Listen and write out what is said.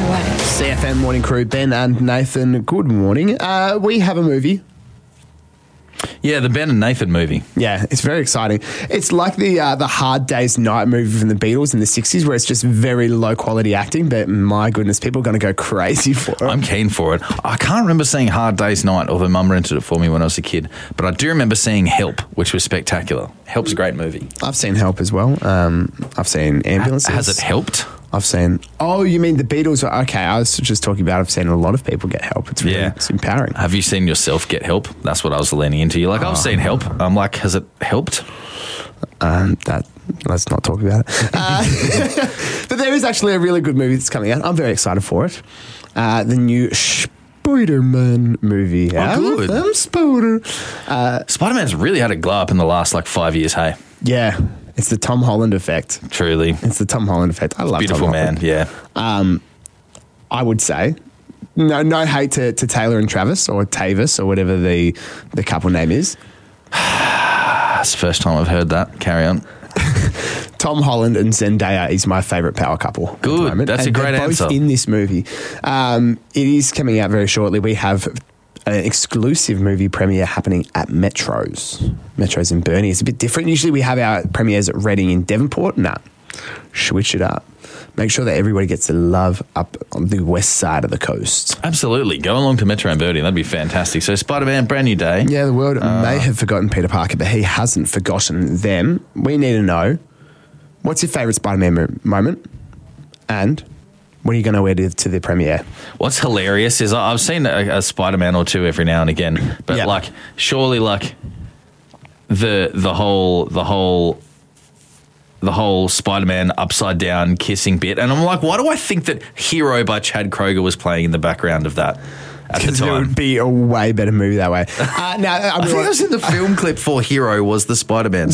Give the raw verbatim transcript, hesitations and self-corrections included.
away. C F M Morning Crew, Ben and Nathan, good morning. Uh, we have a movie. Yeah, the Ben and Nathan movie. Yeah, it's very exciting. It's like the uh, the Hard Day's Night movie from the Beatles in the sixties, where it's just very low quality acting, but my goodness, people are going to go crazy for it. I'm keen for it. I can't remember seeing Hard Day's Night, although Mum rented it for me when I was a kid, but I do remember seeing Help, which was spectacular. Help's a great movie. I've seen Help as well. Um, I've seen Ambulances. Has it helped? I've seen... Oh, you mean the Beatles? Okay, I was just talking about I've seen a lot of people get help. It's really Yeah. it's empowering. Have you seen yourself get help? That's what I was leaning into. You're like, I've seen Help. I'm like, has it helped? Um, that let's not talk about it. Uh, but there is actually a really good movie that's coming out. I'm very excited for it. Uh, the new Spider-Man movie. Oh, good. I'm Spider. Uh, Spider-Man's really had a glow up in the last like five years, hey? yeah, it's the Tom Holland effect. Truly. It's the Tom Holland effect. I love Beautiful Tom man, Holland. yeah. Um, I would say. No, no hate to, to Taylor and Travis or Tavis or whatever the, the couple name is. That's the first time I've heard that. Carry on. Tom Holland and Zendaya is my favourite power couple. at the Good. moment. That's a And great they're both answer. in this movie. Um, it is coming out very shortly. We have an exclusive movie premiere happening at Metro's. Metro's in Burnie. It's a bit different. Usually we have our premieres at Reading in Devonport. Nah, switch it up. Make sure that everybody gets the love up on the west side of the coast. Absolutely. Go along to Metro and Birdie. That'd be fantastic. So Spider-Man, brand new day. Yeah, the world may have forgotten Peter Parker, but he hasn't forgotten them. We need to know, what's your favourite Spider-Man mo- moment? And what are you going to wear to, to the premiere? What's hilarious is I- I've seen a, a Spider-Man or two every now and again, but Yeah. like surely like the the whole the whole the whole Spider-Man upside down kissing bit, and I'm like, why do I think that Hero by Chad Kroger was playing in the background of that at the Because it time? would be a way better movie that way. Uh, now, I think it was in the film clip for Hero was the Spider-Man